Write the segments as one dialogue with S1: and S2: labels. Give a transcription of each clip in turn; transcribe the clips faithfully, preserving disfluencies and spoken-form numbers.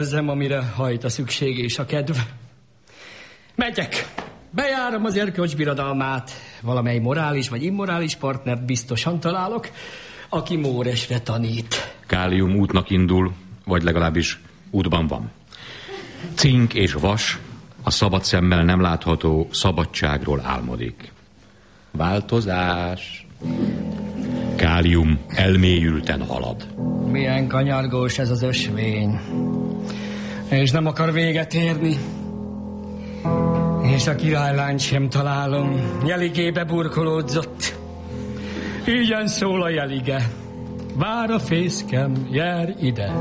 S1: Érzem, amire hajt a szükség és a kedv. Megyek! Bejárom az erkölcs birodalmát. Valamely morális vagy immorális partnert biztosan találok, aki móresre tanít.
S2: Kálium útnak indul, vagy legalábbis útban van. Cink és vas a szabad szemmel nem látható szabadságról álmodik. Változás. Kálium elmélyülten halad.
S1: Milyen kanyargós ez az ösvény. És nem akar véget érni. És a királylányt sem találom. Jeligébe burkolódzott. Ígyen szól a jelige. Vár a fészkem, jár ide.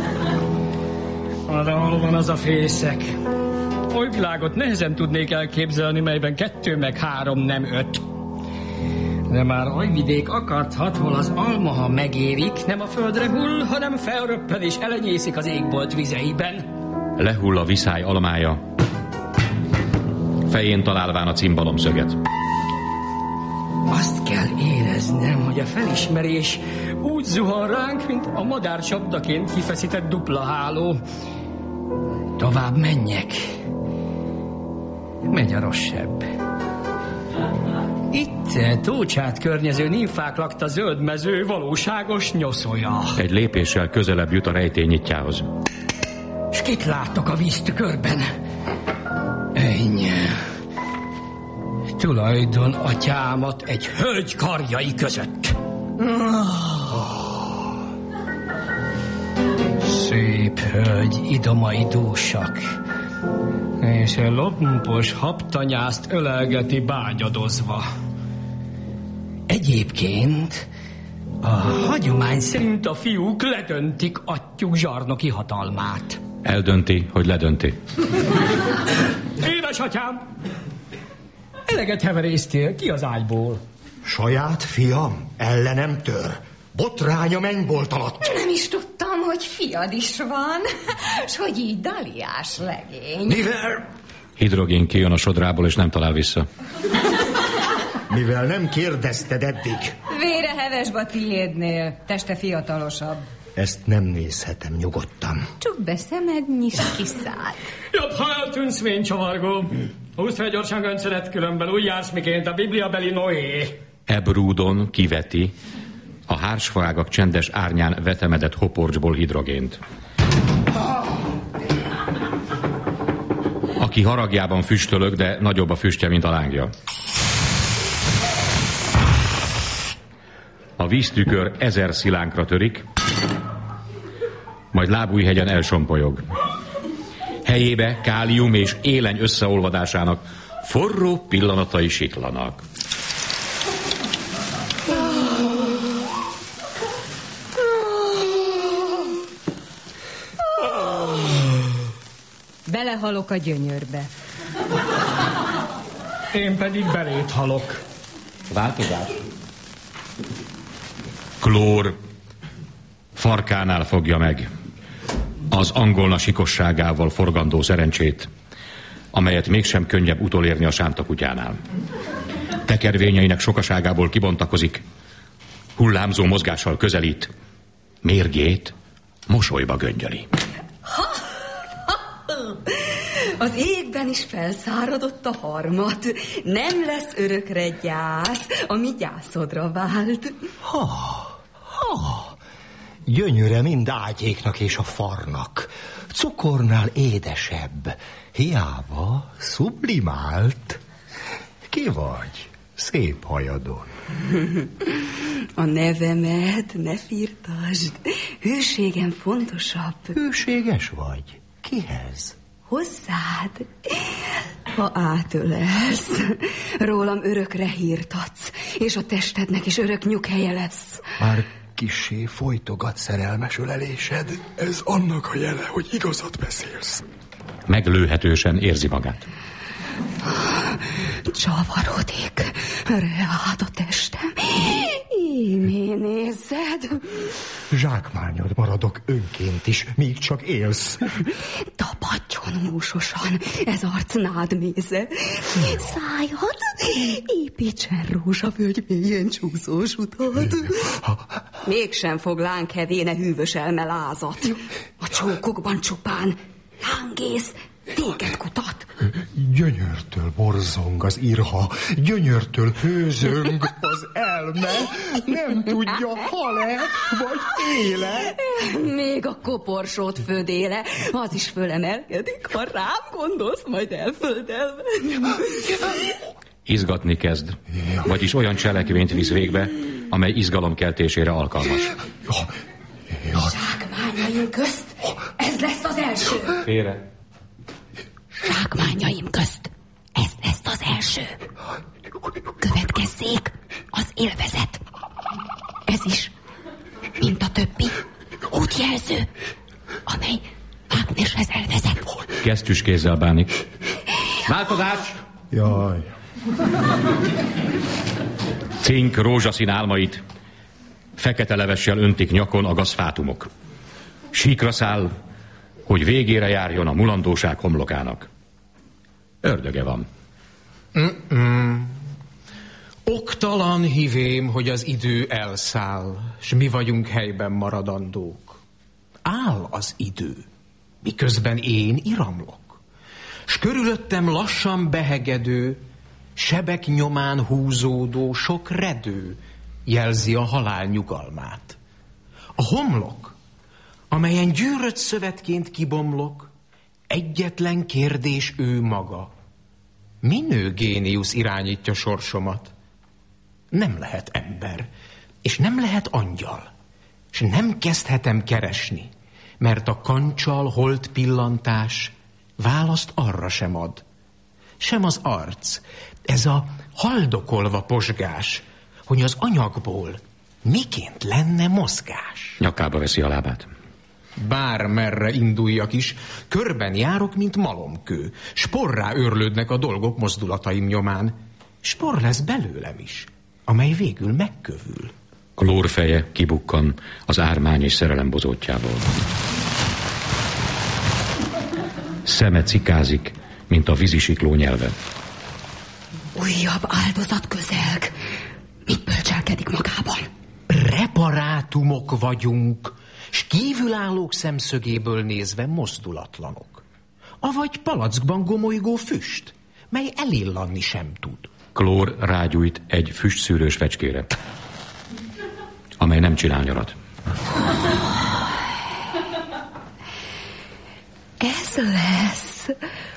S1: De hol van az a fészek? Oly világot nehezen tudnék elképzelni, melyben kettő meg három nem öt. De már oly vidék akadhat, hol az almaha megérik, nem a földre hull, hanem felröppen és elenyészik az égbolt vizeiben.
S2: Lehull a viszály almája, fején találván a cimbalomszöget.
S1: Azt kell éreznem, hogy a felismerés úgy zuhan ránk, mint a madár csapdaként kifeszített dupla háló. Tovább menjek. Megy a rosszabb. Itt Tócsát környező nimfák lakta zöld mező valóságos nyoszolja.
S2: Egy lépéssel közelebb jut a rejtély nyitjához.
S1: S kit látok a víztükörben? Ennyi. Tulajdon atyámat egy hölgy karjai között. Szép hölgy, idomai dúsak. És a lompos habtanyászt ölelgeti bágyadozva. Egyébként a hagyomány szerint a fiúk ledöntik atyjuk zsarnoki hatalmát.
S2: Eldönti, hogy ledönti.
S1: Édesatyám! Eleget heverésztél, ki az ágyból?
S3: Saját fiam ellenem tör. Botrány a mennybolt alatt.
S4: Nem is tudtam, hogy fiad is van, s hogy így daliás legény.
S3: Mivel?
S2: Hidrogén kijön a sodrából, és nem talál vissza.
S3: Mivel nem kérdezted eddig.
S4: Vére heves a tiédnél, teste fiatalosabb.
S3: Ezt nem nézhetem nyugodtan.
S4: Csukd be szemed, nyisd ki szád.
S1: Jobb, ha eltűnsz, vénycsavargó. Húzd fel gyorsan göncöret, különben úgy jársz, miként a bibliabeli Noé.
S2: Ebrúdon kiveti a hársfaágak csendes árnyán vetemedett hoporcsból hidrogént. Aki haragjában füstölög, de nagyobb a füstje, mint a lángja. A víztükör ezer szilánkra törik, majd Lábújhegyen elsompolyog. Helyébe kálium és éleny összeolvadásának forró pillanatai siklanak.
S4: Belehalok a gyönyörbe.
S1: Én pedig belét halok.
S2: Változás. Klór farkánál fogja meg az angolna sikosságával forgandó szerencsét, amelyet mégsem könnyebb utolérni a sántakutyánál. Tekervényeinek sokaságából kibontakozik, hullámzó mozgással közelít, mérgét mosolyba göngyöli.
S4: Az égben is felszáradott a harmat. Nem lesz örökre gyász, ami gyászodra vált.
S3: Ha, ha, gyönyöre mind ágyéknak és a farnak. Cukornál édesebb, hiába sublimált. Ki vagy, szép hajadon?
S4: A nevemet ne firtasd. Hűségem fontosabb.
S3: Hűséges vagy? Kihez?
S4: Hozzád, ha átölelsz, rólam örökre hírt adsz, és a testednek is örök nyughelye lesz.
S3: Már kissé folytogat szerelmes ölelésed. Ez annak a jele, hogy igazat beszélsz.
S2: Meglőhetősen érzi magát.
S4: Csavarodik reád a testem. Ímé nézed.
S3: Zsákmányod maradok önként is, míg csak élsz.
S4: Tapadjon músosan ez arcnád méze. Szájad építsen rózsavölgy mélyen csúszós utat. Mégsem fog lánkevéne hűvös elme lázat. A A csókokban csupán lángész téged kutat.
S3: Gyönyörtől borzong az irha, gyönyörtől hőzöng az elme, nem tudja, hal-e vagy éle.
S4: Még a koporsót födéle, az is fölemelkedik, ha rám gondolsz, majd elföldelve.
S2: Izgatni kezd, vagyis olyan cselekvényt visz végbe, amely izgalomkeltésére alkalmas.
S4: Zsákmányaim közt ez lesz az első.
S2: Félre.
S4: Zsákmányaim közt ez lesz az első. Következzék az élvezet. Ez is, mint a többi, útjelző, amely Ágneshez elvezet.
S2: Kesztyűs kézzel bánik. Változás!
S3: Jaj.
S2: Cink rózsaszín álmait fekete levessel öntik nyakon a gazfátumok. Síkra száll, hogy végére járjon a mulandóság homlokának. Ördöge van.
S5: Mm-mm. Oktalan hívém, hogy az idő elszáll, s mi vagyunk helyben maradandók. Áll az idő, miközben én iramlok, s körülöttem lassan behegedő, sebek nyomán húzódó sok redő jelzi a halál nyugalmát. A homlok, amelyen gyűrött szövetként kibomlok, egyetlen kérdés ő maga. Minő géniusz irányítja sorsomat? Nem lehet ember, és nem lehet angyal, és nem kezdhetem keresni, mert a kancsal holt pillantás választ arra sem ad. Sem az arc, ez a haldokolva posgás, hogy az anyagból miként lenne mozgás.
S2: Nyakába veszi a lábát.
S5: Bármerre induljak is, körben járok, mint malomkő. Sporrá őrlődnek a dolgok mozdulataim nyomán. Spor lesz belőlem is, amely végül megkövül.
S2: Klór feje kibukkan az ármány és szerelem bozótjából. Szeme cikázik, mint a vízisikló nyelve.
S4: Újabb áldozat közelg. Mit bölcselkedik magában?
S5: Preparátumok vagyunk, s kívülállók szemszögéből nézve mozdulatlanok. Avagy palackban gomolygó füst, mely elillanni sem tud.
S2: Klór rágyújt egy füstszűrős fecskére, amely nem csinál nyarat.
S4: Ez lesz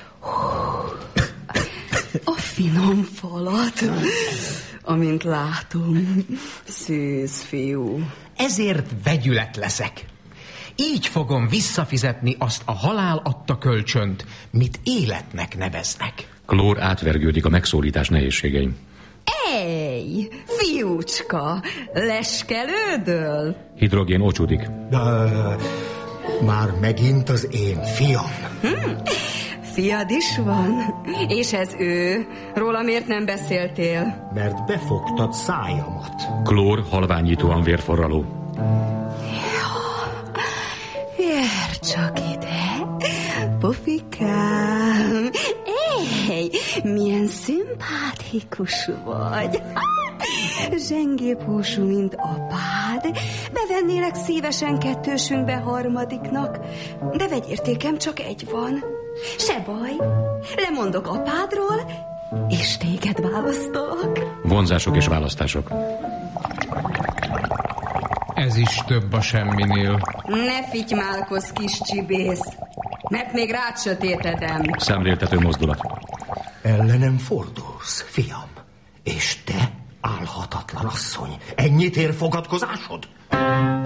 S4: a finom falat, amint látom, szűz fiú.
S5: Ezért vegyület leszek. Így fogom visszafizetni azt a halál adta kölcsönt, mit életnek neveznek.
S2: Klór átvergődik a megszólítás nehézségein.
S4: Ej, fiúcska, leskelődöl?
S2: Hidrogén ócsúdik.
S3: De, már megint az én fiam.
S4: Hm, fiad is van? És ez ő? Róla miért nem beszéltél?
S3: Mert befogtad szájamat.
S2: Klór halványítóan vérforraló.
S4: Jár csak ide, pofikám. Ej, milyen szimpátikus vagy. Zsengéphúsú, mint apád. Bevennélek szívesen kettősünkbe harmadiknak, de vegyértékem csak egy van. Se baj, lemondok apádról, és téged választolok.
S2: Vonzások és választások.
S5: Ez is több a semminél.
S4: Ne fitymálkozz, kis csibész, mert még rád sötétedem.
S2: Szemléltető mozdulat.
S3: Ellenem fordulsz, fiam. És te, álhatatlan asszony, ennyit ér fogadkozásod?